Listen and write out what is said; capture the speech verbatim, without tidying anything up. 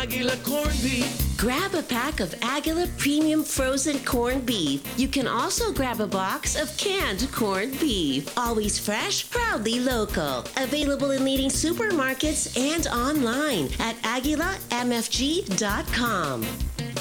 Aguila corned beef. Grab a pack of Aguila Premium Frozen Corned Beef. You can also grab a box of canned corned beef. Always fresh, proudly local. Available in leading supermarkets and online at aguila m f g dot com.